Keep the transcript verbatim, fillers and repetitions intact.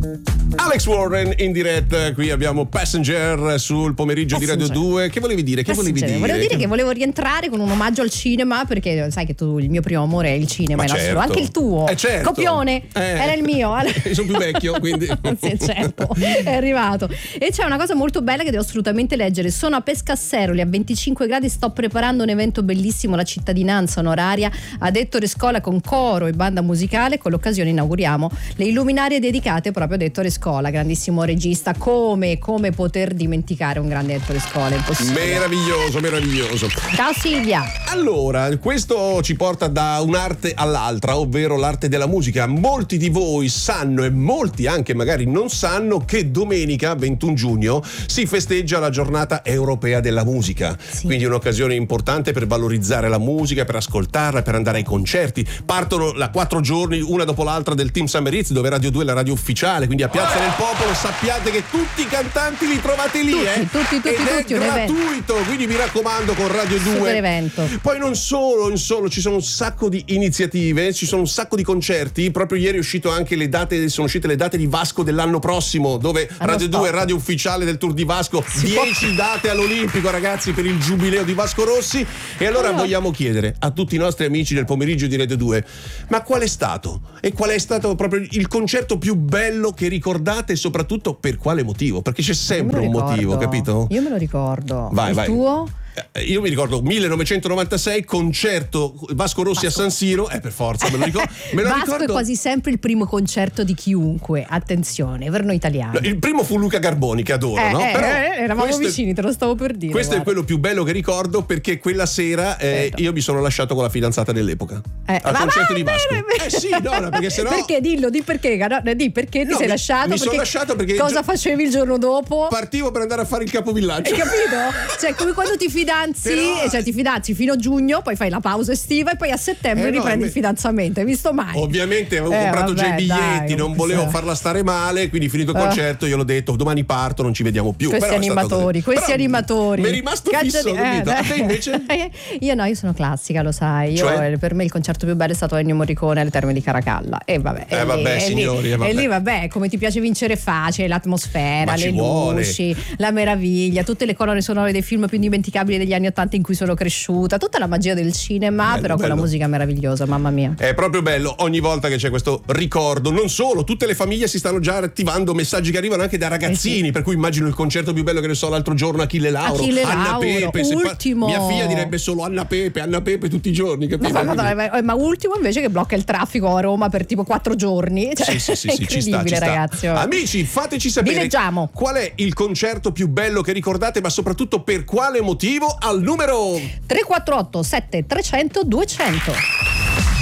Alex Warren in diretta, qui abbiamo Passenger sul pomeriggio Passenger. Di Radio due. Che volevi dire? Che volevi dire? Volevo dire che volevo rientrare con un omaggio al cinema, perché sai che tu, il mio primo amore è il cinema, Ma è certo. nostro, anche il tuo. Eh certo. Copione, eh. era il mio. Io sono più vecchio, quindi. Sì, certo, è arrivato. E c'è una cosa molto bella che devo assolutamente leggere. Sono a Pescasseroli a venticinque gradi, sto preparando un evento bellissimo, la cittadinanza onoraria ad Ettore Scola con coro e banda musicale. Con l'occasione inauguriamo le illuminarie dedicate proprio ad Ettore Scola, grandissimo regista. Come, come poter dimenticare un grande Ettore Scola? Impossibile. Meraviglioso, meraviglioso. Ciao Silvia. Allora, questo ci porta da un'arte all'altra, ovvero l'arte della musica. Molti di voi sanno, e molti anche magari non sanno, che domenica ventuno giugno si festeggia la giornata europea della musica. Sì. Quindi un'occasione importante per valorizzare la musica, per ascoltarla, per andare ai concerti. Partono da quattro giorni, una dopo l'altra, del Team Summer Hits, dove Radio due è la radio ufficiale, quindi a Piazza del Popolo sappiate che tutti i cantanti li trovate lì, tutti, eh? tutti, tutti, Ed tutti, è un gratuito, quindi mi raccomando, con Radio due. Super evento. Poi non solo, non solo, ci sono un sacco di iniziative, ci sono un sacco di concerti. Proprio ieri è uscito anche le date, sono uscite le date di Vasco dell'anno prossimo, dove Hanno Radio stop. due è radio ufficiale del Tour di Vasco. dieci date all'Olimpico, ragazzi, per il giubileo di Vasco Rossi. E allora allora. vogliamo chiedere a tutti i nostri amici del pomeriggio di Radio due: ma qual è stato? E qual è stato proprio il concerto più bello che ricordate, e soprattutto per quale motivo? Perché c'è sempre un motivo, capito? Io me lo ricordo. Vai, il vai. tuo? Io mi ricordo millenovecentonovantasei, concerto Vasco Rossi Vasco. a San Siro, eh per forza me lo ricordo. Me lo Vasco ricordo. è quasi sempre il primo concerto di chiunque, attenzione, per noi italiani. Il primo fu Luca Garboni, che adoro, eh, no? Eh, Però eh, eravamo vicini, è, te lo stavo per dire. Questo guarda. è quello più bello che ricordo, perché quella sera eh, io mi sono lasciato con la fidanzata dell'epoca eh, al concerto vai, di Vasco. Vai, vai. Eh sì, no, no, perché sennò. Perché dillo, di perché, no, di perché ti no, sei mi, lasciato? Mi sono lasciato perché cosa facevi il giorno dopo? Partivo per andare a fare il capovillaggio. Hai capito? Cioè, come quando ti fidanzi, Però... cioè ti fidanzi fino a giugno, poi fai la pausa estiva e poi a settembre eh no, riprendi me... il fidanzamento. Hai visto mai? Ovviamente avevo eh, comprato vabbè, già i biglietti, dai, non volevo so. farla stare male, quindi finito il concerto io l'ho detto: domani parto, non ci vediamo più. Questi Però animatori, questi Però animatori. Mi è rimasto Caccia fisso di... eh, eh, a te invece? Io no, io sono classica, lo sai. Io, cioè? Per me il concerto più bello è stato Ennio Morricone alle Terme di Caracalla. E vabbè, eh e vabbè lì, signori, e lì, eh, vabbè. E lì vabbè, come ti piace vincere facile, l'atmosfera, Ma le luci, la meraviglia, tutte le colonne sonore dei film più indimenticabili degli anni ottanta in cui sono cresciuta, tutta la magia del cinema, bello, però bello. Con la musica meravigliosa, mamma mia. È proprio bello, ogni volta che c'è questo ricordo. Non solo, tutte le famiglie si stanno già attivando, messaggi che arrivano anche da ragazzini, eh sì. Per cui immagino il concerto più bello che ne so l'altro giorno, Achille Lauro, Achille Anna Lauro, Pepe, ultimo. Pa- mia figlia direbbe solo Anna Pepe, Anna Pepe tutti i giorni, capito? Ma, ma, ma, ma ultimo invece che blocca il traffico a Roma per tipo quattro giorni. Cioè, sì, sì, sì, è sì, ci sta, ci sta. Ragazzi, amici, fateci sapere Dileggiamo. Qual è il concerto più bello che ricordate, ma soprattutto per quale motivo, al numero tre quattro otto sette trecento duecento.